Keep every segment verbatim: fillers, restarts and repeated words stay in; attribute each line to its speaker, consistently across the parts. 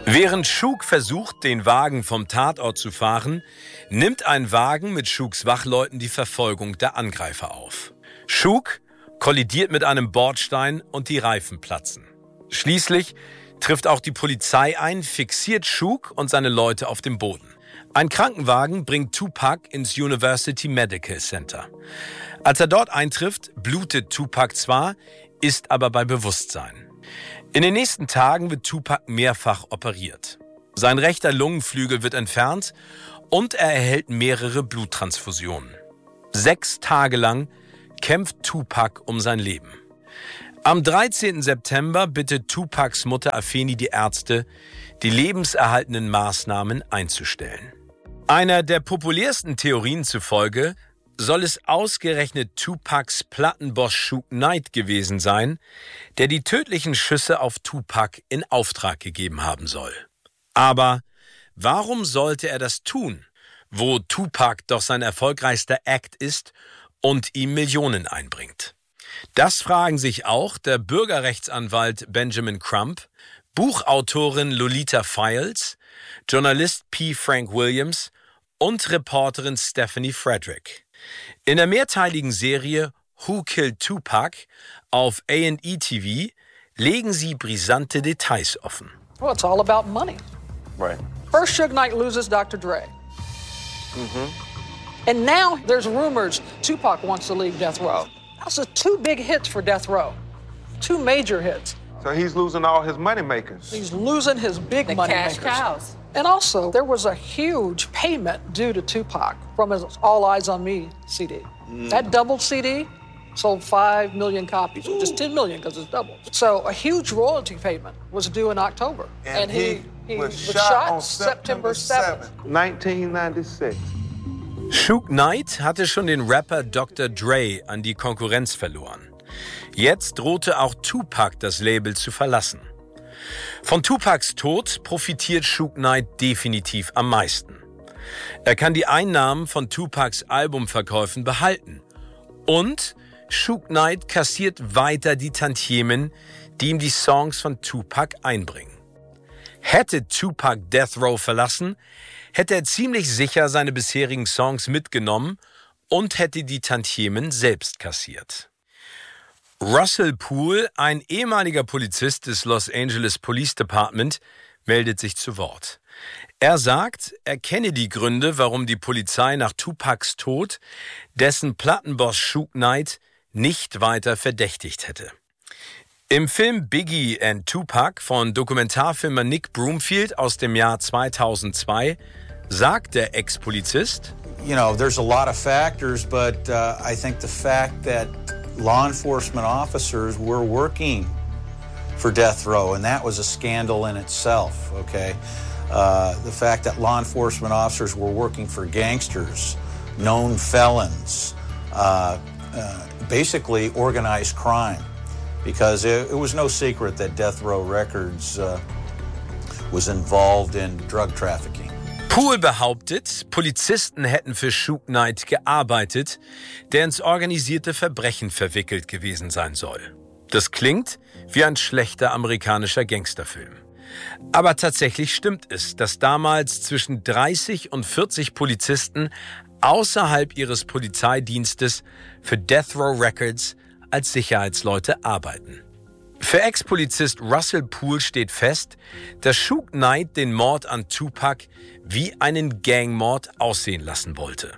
Speaker 1: Während Shook versucht, den Wagen vom Tatort zu fahren, nimmt ein Wagen mit Shooks Wachleuten die Verfolgung der Angreifer auf. Shook kollidiert mit einem Bordstein und die Reifen platzen. Schließlich trifft auch die Polizei ein, fixiert Shook und seine Leute auf dem Boden. Ein Krankenwagen bringt Tupac ins University Medical Center. Als er dort eintrifft, blutet Tupac zwar, ist aber bei Bewusstsein. In den nächsten Tagen wird Tupac mehrfach operiert. Sein rechter Lungenflügel wird entfernt und er erhält mehrere Bluttransfusionen. Sechs Tage lang kämpft Tupac um sein Leben. Am dreizehnten September bittet Tupacs Mutter Afeni die Ärzte, die lebenserhaltenden Maßnahmen einzustellen. Einer der populärsten Theorien zufolge soll es ausgerechnet Tupacs Plattenboss Suge Knight gewesen sein, der die tödlichen Schüsse auf Tupac in Auftrag gegeben haben soll. Aber warum sollte er das tun, wo Tupac doch sein erfolgreichster Act ist und ihm Millionen einbringt? Das fragen sich auch der Bürgerrechtsanwalt Benjamin Crump, Buchautorin Lolita Files, Journalist P. Frank Williams und Reporterin Stephanie Frederick. In der mehrteiligen Serie Who Killed Tupac auf A and E T V legen sie brisante Details offen.
Speaker 2: Well, it's all about money.
Speaker 3: Right.
Speaker 2: First, Suge Knight loses Doctor Dre.
Speaker 3: Mm-hmm.
Speaker 2: And now there's rumors Tupac wants to leave Death Row. Those are two big hits for Death Row. Two major hits.
Speaker 3: So he's losing all his money makers.
Speaker 2: He's losing his big
Speaker 4: the
Speaker 2: money
Speaker 4: cash
Speaker 2: makers.
Speaker 4: cows.
Speaker 2: And also, there was a huge payment due to Tupac from his All Eyes on Me C D. Mm. That doubled C D sold five million copies, or just ten million because it's doubled. So a huge royalty payment was due in October.
Speaker 3: And,
Speaker 2: and
Speaker 3: he,
Speaker 2: he, he
Speaker 3: was,
Speaker 2: was
Speaker 3: shot,
Speaker 2: shot
Speaker 3: on September seventh, nineteen ninety-six.
Speaker 1: Suge Knight hatte schon den Rapper Doktor Dre an die Konkurrenz verloren. Jetzt drohte auch Tupac das Label zu verlassen. Von Tupacs Tod profitiert Suge Knight definitiv am meisten. Er kann die Einnahmen von Tupacs Albumverkäufen behalten. Und Suge Knight kassiert weiter die Tantiemen, die ihm die Songs von Tupac einbringen. Hätte Tupac Death Row verlassen, hätte er ziemlich sicher seine bisherigen Songs mitgenommen und hätte die Tantiemen selbst kassiert. Russell Poole, ein ehemaliger Polizist des Los Angeles Police Department, meldet sich zu Wort. Er sagt, er kenne die Gründe, warum die Polizei nach Tupacs Tod dessen Plattenboss Suge Knight nicht weiter verdächtigt hätte. Im Film Biggie and Tupac von Dokumentarfilmer Nick Broomfield aus dem Jahr zweitausendzwei sagt der Ex-Polizist:
Speaker 5: You know, there's a lot of factors, but uh, I think the fact that law enforcement officers were working for Death Row, and that was a scandal in itself, okay? Uh, the fact that law enforcement officers were working for gangsters, known felons, uh, uh, basically organized crime, because it, it was no secret that Death Row Records uh, was involved in drug trafficking.
Speaker 1: Poole behauptet, Polizisten hätten für Suge Knight gearbeitet, der ins organisierte Verbrechen verwickelt gewesen sein soll. Das klingt wie ein schlechter amerikanischer Gangsterfilm. Aber tatsächlich stimmt es, dass damals zwischen dreißig und vierzig Polizisten außerhalb ihres Polizeidienstes für Death Row Records als Sicherheitsleute arbeiten. Für Ex-Polizist Russell Poole steht fest, dass Suge Knight den Mord an Tupac wie einen Gangmord aussehen lassen wollte.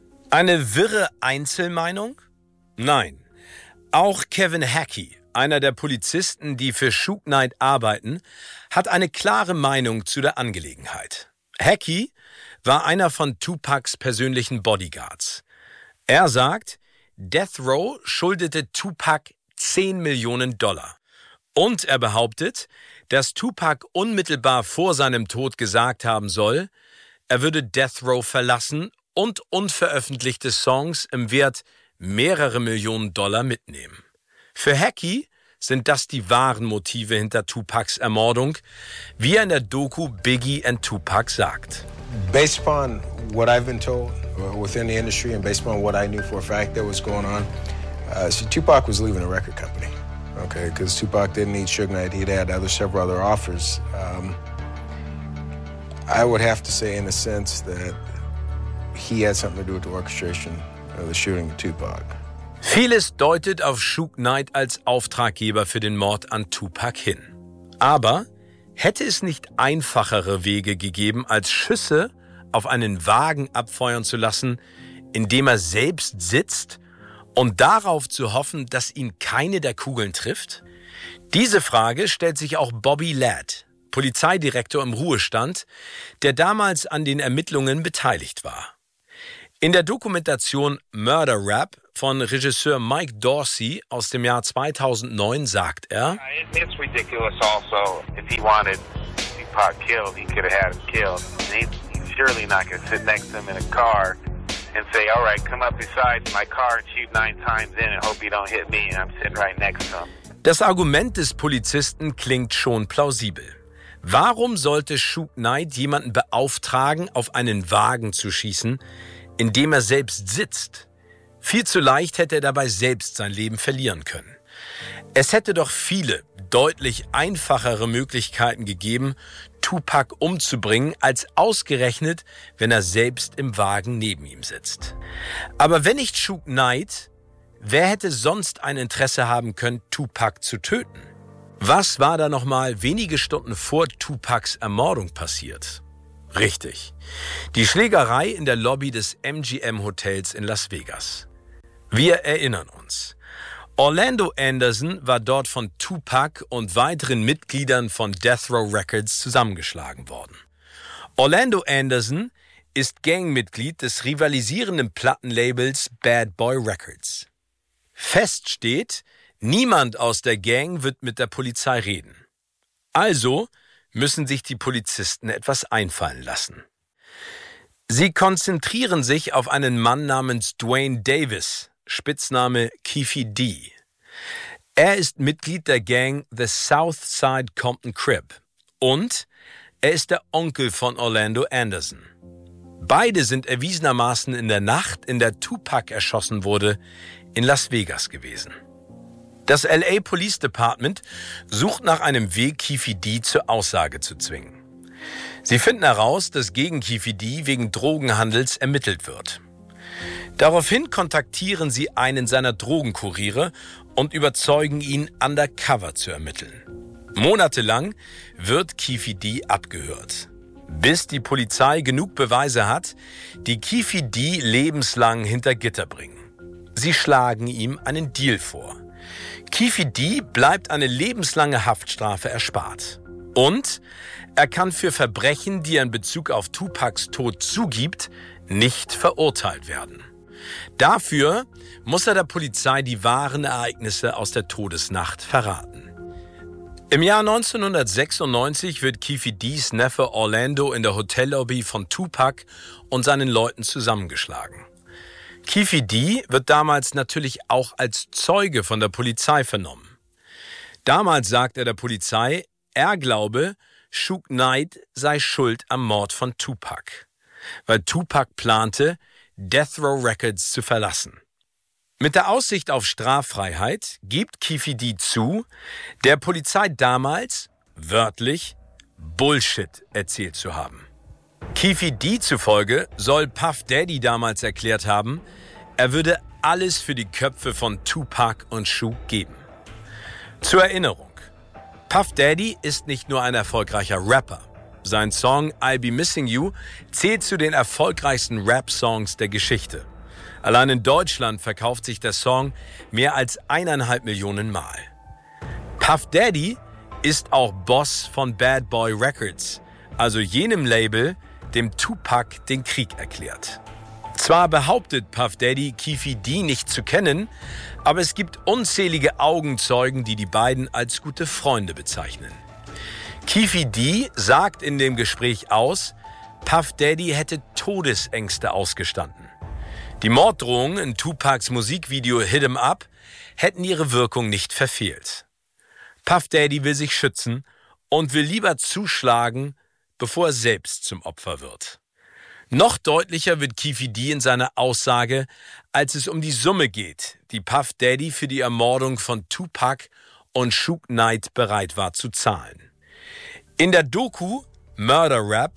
Speaker 1: Eine wirre Einzelmeinung? Nein. Auch Kevin Hackey, einer der Polizisten, die für Suge Knight arbeiten, hat eine klare Meinung zu der Angelegenheit. Hackey war einer von Tupacs persönlichen Bodyguards. Er sagt, Death Row schuldete Tupac zehn Millionen Dollar. Und er behauptet, dass Tupac unmittelbar vor seinem Tod gesagt haben soll, er würde Death Row verlassen und unveröffentlichte Songs im Wert mehrere Millionen Dollar mitnehmen. Für Hackey sind das die wahren Motive hinter Tupacs Ermordung, wie er in der Doku Biggie and Tupac sagt.
Speaker 6: Based upon what I've been told within the industry and based upon what I knew for a fact that was going on, uh, see, Tupac was leaving a record company. Okay, because Tupac didn't need Suge Knight. He'd had other several other offers. Um, I would have to say, in a sense, that he had something to do with the orchestration of the shooting of Tupac.
Speaker 1: Vieles deutet auf Suge Knight als Auftraggeber für den Mord an Tupac hin. Aber hätte es nicht einfachere Wege gegeben, als Schüsse auf einen Wagen abfeuern zu lassen, in dem er selbst sitzt, und darauf zu hoffen, dass ihn keine der Kugeln trifft? Diese Frage stellt sich auch Bobby Ladd, Polizeidirektor im Ruhestand, der damals an den Ermittlungen beteiligt war. In der Dokumentation Murder Rap von Regisseur Mike Dorsey aus dem Jahr zweitausendneun sagt er:
Speaker 4: It's ridiculous also. If he wanted Tupac killed, he could have had him killed. He's surely not going to sit next to him in a car and say, all right, come up beside my car and shoot nine times in and hope you don't hit me and I'm sitting right next to him.
Speaker 1: Das Argument des Polizisten klingt schon plausibel. Warum sollte Suge Knight jemanden beauftragen, auf einen Wagen zu schießen, in dem er selbst sitzt? Viel zu leicht hätte er dabei selbst sein Leben verlieren können. Es hätte doch viele, deutlich einfachere Möglichkeiten gegeben, Tupac umzubringen, als ausgerechnet, wenn er selbst im Wagen neben ihm sitzt. Aber wenn nicht Suge Knight, wer hätte sonst ein Interesse haben können, Tupac zu töten? Was war da nochmal wenige Stunden vor Tupacs Ermordung passiert? Richtig, die Schlägerei in der Lobby des M G M Hotels in Las Vegas. Wir erinnern uns. Orlando Anderson war dort von Tupac und weiteren Mitgliedern von Death Row Records zusammengeschlagen worden. Orlando Anderson ist Gangmitglied des rivalisierenden Plattenlabels Bad Boy Records. Fest steht, niemand aus der Gang wird mit der Polizei reden. Also müssen sich die Polizisten etwas einfallen lassen. Sie konzentrieren sich auf einen Mann namens Dwayne Davis, Spitzname Keffe D. Er ist Mitglied der Gang The Southside Compton Crip und er ist der Onkel von Orlando Anderson. Beide sind erwiesenermaßen in der Nacht, in der Tupac erschossen wurde, in Las Vegas gewesen. Das L A Police Department sucht nach einem Weg, Keffe D zur Aussage zu zwingen. Sie finden heraus, dass gegen Keffe D wegen Drogenhandels ermittelt wird. Daraufhin kontaktieren sie einen seiner Drogenkuriere und überzeugen ihn, undercover zu ermitteln. Monatelang wird Keffe D abgehört, bis die Polizei genug Beweise hat, die Keffe D lebenslang hinter Gitter bringen. Sie schlagen ihm einen Deal vor. Keffe D bleibt eine lebenslange Haftstrafe erspart. Und er kann für Verbrechen, die er in Bezug auf Tupacs Tod zugibt, nicht verurteilt werden. Dafür muss er der Polizei die wahren Ereignisse aus der Todesnacht verraten. Im Jahr neunzehnhundertsechsundneunzig wird Keffe Ds Neffe Orlando in der Hotellobby von Tupac und seinen Leuten zusammengeschlagen. Keffe D wird damals natürlich auch als Zeuge von der Polizei vernommen. Damals sagt er der Polizei, er glaube, Suge Knight sei schuld am Mord von Tupac, weil Tupac plante, Death Row Records zu verlassen. Mit der Aussicht auf Straffreiheit gibt Keffe D zu, der Polizei damals, wörtlich, Bullshit erzählt zu haben. Keffe D zufolge soll Puff Daddy damals erklärt haben, er würde alles für die Köpfe von Tupac und Suge geben. Zur Erinnerung, Puff Daddy ist nicht nur ein erfolgreicher Rapper. Sein Song I'll Be Missing You zählt zu den erfolgreichsten Rap-Songs der Geschichte. Allein in Deutschland verkauft sich der Song mehr als eineinhalb Millionen Mal. Puff Daddy ist auch Boss von Bad Boy Records, also jenem Label, dem Tupac den Krieg erklärt. Zwar behauptet Puff Daddy, Keffe D nicht zu kennen, aber es gibt unzählige Augenzeugen, die die beiden als gute Freunde bezeichnen. Keffe D sagt in dem Gespräch aus, Puff Daddy hätte Todesängste ausgestanden. Die Morddrohungen in Tupacs Musikvideo Hit 'em Up hätten ihre Wirkung nicht verfehlt. Puff Daddy will sich schützen und will lieber zuschlagen, bevor er selbst zum Opfer wird. Noch deutlicher wird Keffe D in seiner Aussage, als es um die Summe geht, die Puff Daddy für die Ermordung von Tupac und Suge Knight bereit war zu zahlen. In der Doku Murder Rap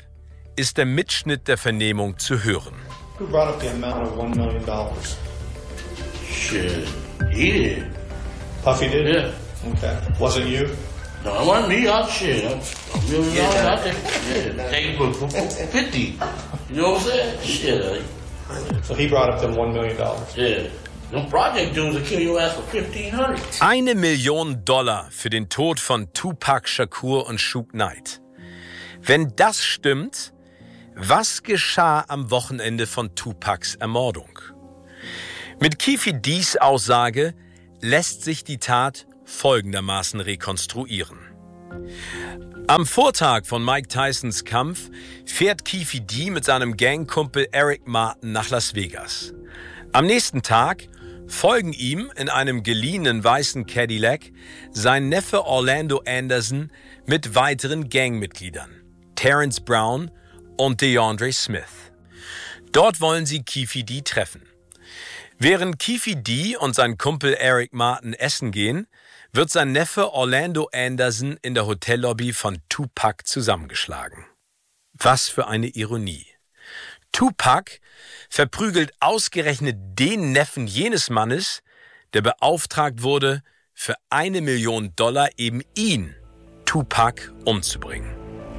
Speaker 1: ist der Mitschnitt der Vernehmung zu hören.
Speaker 7: Who brought up the amount of one million dollars?
Speaker 8: Shit, he did.
Speaker 7: Puffy did?
Speaker 8: Yeah.
Speaker 7: Okay. Was it you?
Speaker 8: No, it wasn't me. I shit. A million dollars out there. Yeah, take it for for fifty. You know what I'm saying? Shit. uh,
Speaker 7: So he brought up them one million dollars.
Speaker 8: Yeah. Them project dudes will kill your ass for fifteen hundred.
Speaker 1: Eine Million Dollar für den Tod von Tupac Shakur und Suge Knight. Wenn das stimmt, was geschah am Wochenende von Tupacs Ermordung? Mit Keffe D's Aussage lässt sich die Tat folgendermaßen rekonstruieren. Am Vortag von Mike Tysons Kampf fährt Keffe D mit seinem Gangkumpel Eric Martin nach Las Vegas. Am nächsten Tag folgen ihm in einem geliehenen weißen Cadillac sein Neffe Orlando Anderson mit weiteren Gangmitgliedern, Terrence Brown und DeAndre Smith. Dort wollen sie Keffe D treffen. Während Keffe D und sein Kumpel Eric Martin essen gehen, wird sein Neffe Orlando Anderson in der Hotellobby von Tupac zusammengeschlagen. Was für eine Ironie. Tupac verprügelt ausgerechnet den Neffen jenes Mannes, der beauftragt wurde, für eine Million Dollar eben ihn, Tupac, umzubringen.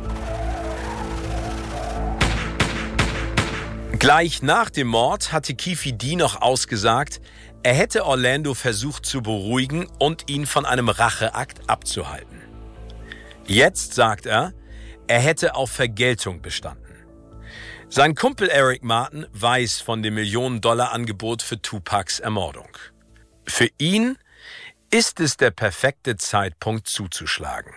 Speaker 1: Gleich nach dem Mord hatte Keffe D noch ausgesagt, er hätte Orlando versucht zu beruhigen und ihn von einem Racheakt abzuhalten. Jetzt sagt er, er hätte auf Vergeltung bestanden. Sein Kumpel Eric Martin weiß von dem Millionen-Dollar-Angebot für Tupacs Ermordung. Für ihn ist es der perfekte Zeitpunkt zuzuschlagen.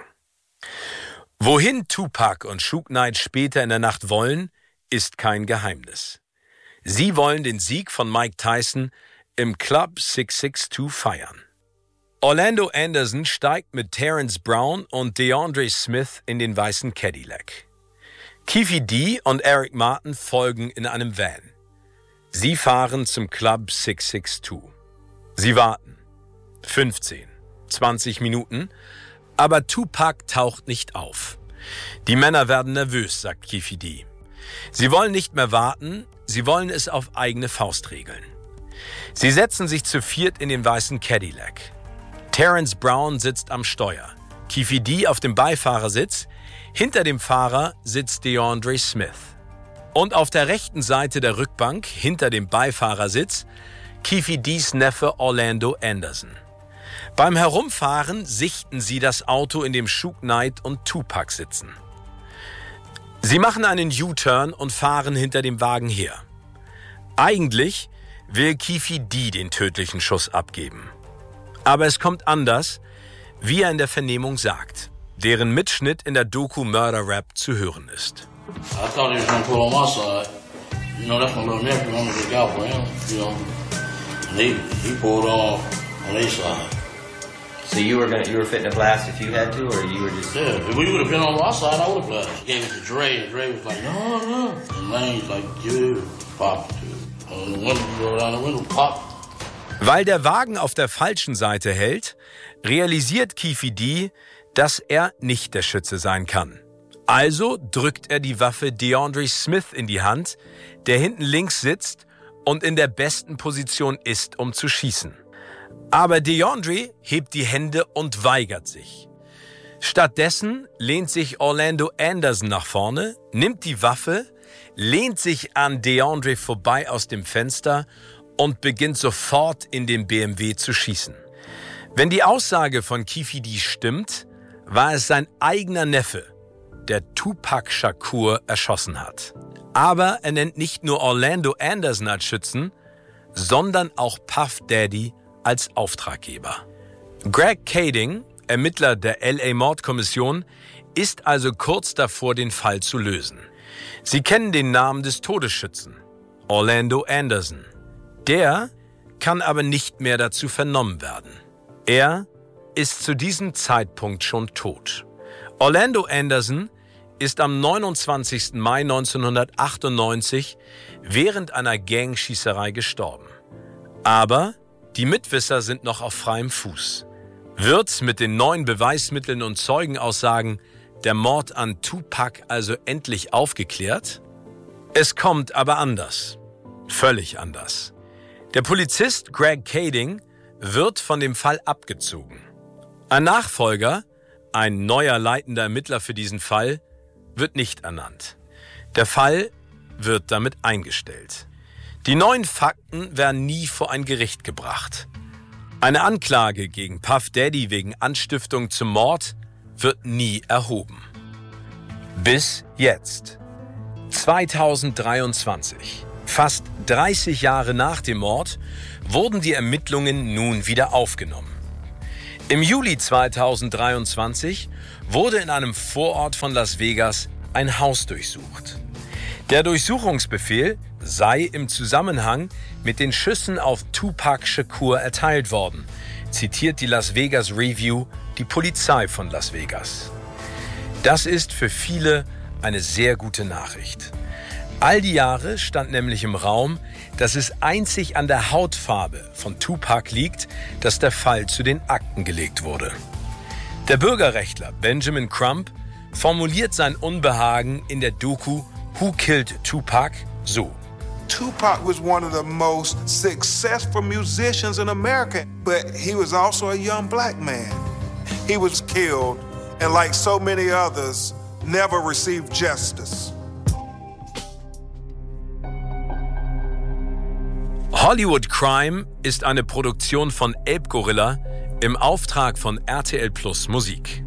Speaker 1: Wohin Tupac und Suge Knight später in der Nacht wollen, ist kein Geheimnis. Sie wollen den Sieg von Mike Tyson im Club sechs sechs zwei feiern. Orlando Anderson steigt mit Terrence Brown und DeAndre Smith in den weißen Cadillac. Keffe D und Eric Martin folgen in einem Van. Sie fahren zum Club sechs sechs zwei. Sie warten. fünfzehn, zwanzig Minuten, aber Tupac taucht nicht auf. Die Männer werden nervös, sagt Keffe D. Sie wollen nicht mehr warten, sie wollen es auf eigene Faust regeln. Sie setzen sich zu viert in den weißen Cadillac. Terrence Brown sitzt am Steuer, Keffe D auf dem Beifahrersitz, hinter dem Fahrer sitzt DeAndre Smith. Und auf der rechten Seite der Rückbank, hinter dem Beifahrersitz, Keffe D's Neffe Orlando Anderson. Beim Herumfahren sichten sie das Auto, in dem Suge Knight und Tupac sitzen. Sie machen einen U-Turn und fahren hinter dem Wagen her. Eigentlich will Keffe D den tödlichen Schuss abgeben. Aber es kommt anders, wie er in der Vernehmung sagt, deren Mitschnitt in der Doku Murder Rap zu hören ist.
Speaker 8: I thought he was gonna pull on my side. You know, that's my little nephew. I'm gonna look out for him. You know, and he he pulled on on his side.
Speaker 9: So you were gonna you were fitting to blast if you had to, or you were just
Speaker 8: yeah. If we would have been on my side, I would have blasted. Gave it to Dre, and Dre was like, no, no. And Lane's like, dude, pop it. And the window go down the window, pop.
Speaker 1: Weil der Wagen auf der falschen Seite hält, realisiert Keffe D, dass er nicht der Schütze sein kann. Also drückt er die Waffe DeAndre Smith in die Hand, der hinten links sitzt und in der besten Position ist, um zu schießen. Aber DeAndre hebt die Hände und weigert sich. Stattdessen lehnt sich Orlando Anderson nach vorne, nimmt die Waffe, lehnt sich an DeAndre vorbei aus dem Fenster und beginnt sofort in den B M W zu schießen. Wenn die Aussage von Keffe D stimmt, war es sein eigener Neffe, der Tupac Shakur erschossen hat. Aber er nennt nicht nur Orlando Anderson als Schützen, sondern auch Puff Daddy als Auftraggeber. Greg Kading, Ermittler der L A-Mordkommission, ist also kurz davor, den Fall zu lösen. Sie kennen den Namen des Todesschützen, Orlando Anderson. Der kann aber nicht mehr dazu vernommen werden. Er ist zu diesem Zeitpunkt schon tot. Orlando Anderson ist am neunundzwanzigsten Mai neunzehnhundertachtundneunzig während einer Gangschießerei gestorben. Aber die Mitwisser sind noch auf freiem Fuß. Wird mit den neuen Beweismitteln und Zeugenaussagen der Mord an Tupac also endlich aufgeklärt? Es kommt aber anders. Völlig anders. Der Polizist Greg Kading wird von dem Fall abgezogen. Ein Nachfolger, ein neuer leitender Ermittler für diesen Fall, wird nicht ernannt. Der Fall wird damit eingestellt. Die neuen Fakten werden nie vor ein Gericht gebracht. Eine Anklage gegen Puff Daddy wegen Anstiftung zum Mord wird nie erhoben. Bis jetzt. zweitausenddreiundzwanzig, fast dreißig Jahre nach dem Mord, wurden die Ermittlungen nun wieder aufgenommen. Im Juli zweitausenddreiundzwanzig wurde in einem Vorort von Las Vegas ein Haus durchsucht. Der Durchsuchungsbefehl sei im Zusammenhang mit den Schüssen auf Tupac Shakur erteilt worden, zitiert die Las Vegas Review die Polizei von Las Vegas. Das ist für viele eine sehr gute Nachricht. All die Jahre stand nämlich im Raum, dass es einzig an der Hautfarbe von Tupac liegt, dass der Fall zu den Akten gelegt wurde. Der Bürgerrechtler Benjamin Crump formuliert sein Unbehagen in der Doku Who Killed Tupac so.
Speaker 10: Tupac was one of the most successful musicians in America, but he was also a young black man. He was killed, and like so many others, never received justice.
Speaker 1: Hollywood Crime ist eine Produktion von Elbgorilla im Auftrag von R T L Plus Musik.